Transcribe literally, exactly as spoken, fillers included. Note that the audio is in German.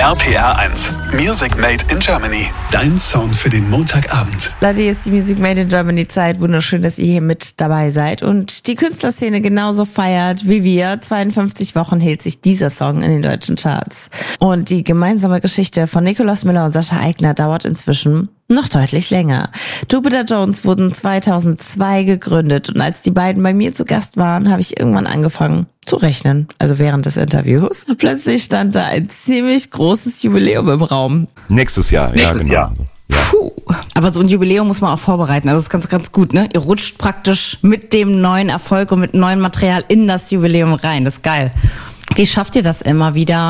R P R eins. Music Made in Germany. Dein Sound für den Montagabend. Leute, hier ist die Music Made in Germany Zeit. Wunderschön, dass ihr hier mit dabei seid und die Künstlerszene genauso feiert wie wir. zweiundfünfzig Wochen hält sich dieser Song in den deutschen Charts. Und die gemeinsame Geschichte von Nikolaus Müller und Sascha Aigner dauert inzwischen noch deutlich länger. Jupiter Jones wurden zweitausendzwei gegründet und als die beiden bei mir zu Gast waren, habe ich irgendwann angefangen zu rechnen, also während des Interviews. Plötzlich stand da ein ziemlich großes Jubiläum im Raum. Nächstes Jahr, Nächstes ja, genau. Jahr. Ja. Puh. Aber so ein Jubiläum muss man auch vorbereiten, also das ist ganz, ganz gut, ne? Ihr rutscht praktisch mit dem neuen Erfolg und mit neuem Material in das Jubiläum rein, das ist geil. Wie schafft ihr das immer wieder,